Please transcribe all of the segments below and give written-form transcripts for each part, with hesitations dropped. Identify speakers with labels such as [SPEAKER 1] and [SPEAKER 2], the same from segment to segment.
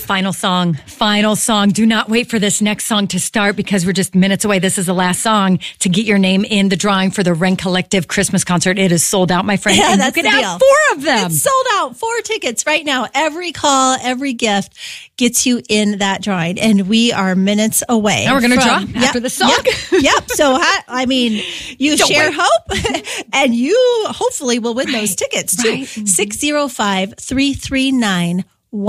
[SPEAKER 1] Final song. Do not wait for this next song to start because we're just minutes away. This is the last song to get your name in the drawing for the Ren Collective Christmas concert. It is sold out, my friend.
[SPEAKER 2] Yeah,
[SPEAKER 1] and
[SPEAKER 2] that's
[SPEAKER 1] you could
[SPEAKER 2] the
[SPEAKER 1] have
[SPEAKER 2] deal.
[SPEAKER 1] 4 of them.
[SPEAKER 2] It's sold out. 4 tickets right now. Every call, every gift gets you in that drawing. And we are minutes away.
[SPEAKER 1] Now we're going to draw after the song.
[SPEAKER 2] Yep. So, I mean, you
[SPEAKER 1] Don't
[SPEAKER 2] share
[SPEAKER 1] wait.
[SPEAKER 2] hope and you hopefully will win those tickets too.
[SPEAKER 1] Right.
[SPEAKER 2] 605-339-1965.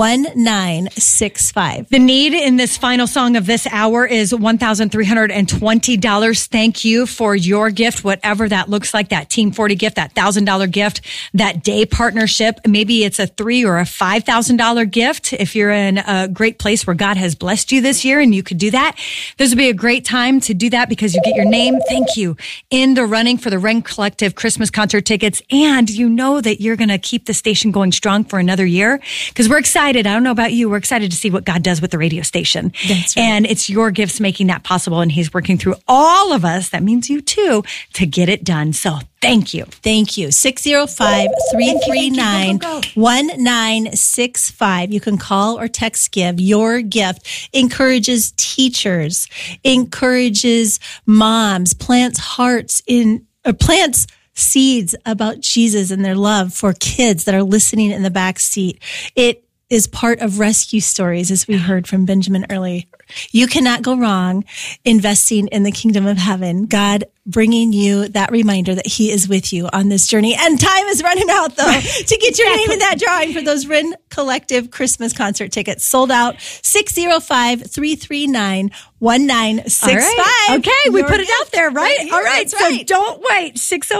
[SPEAKER 1] The need in this final song of this hour is $1,320. Thank you for your gift, whatever that looks like, that Team 40 gift, that $1,000 gift, that day partnership. Maybe it's a $3,000 or a $5,000 gift. If you're in a great place where God has blessed you this year and you could do that, this would be a great time to do that because you get your name, thank you, in the running for the Ren Collective Christmas concert tickets. And you know that you're going to keep the station going strong for another year because we're excited. I don't know about you. We're excited to see what God does with the radio station.
[SPEAKER 2] That's right.
[SPEAKER 1] And it's your gifts making that possible. And he's working through all of us. That means you too, to get it done. So thank you.
[SPEAKER 2] Thank you. 605-339-1965. You can call or text give. Your gift encourages teachers, encourages moms, plants hearts plants seeds about Jesus and their love for kids that are listening in the back seat. It is part of rescue stories, as we heard from Benjamin earlier. You cannot go wrong investing in the kingdom of heaven. God bringing you that reminder that he is with you on this journey. And time is running out, though, to get your name in that drawing for those Ren Collective Christmas concert tickets. Sold out. 605-339-1965.
[SPEAKER 1] All right. Okay, we put it out there, right?
[SPEAKER 2] Here,
[SPEAKER 1] All right,
[SPEAKER 2] that's right.
[SPEAKER 1] So don't wait.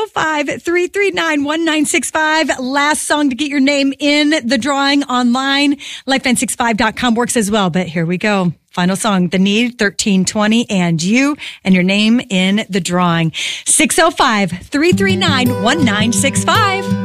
[SPEAKER 1] 605-339-1965. Last song to get your name in the drawing online. Life965.com works as well, but here we go. Final song, The Need, 1320, and you and your name in the drawing. 605-339-1965.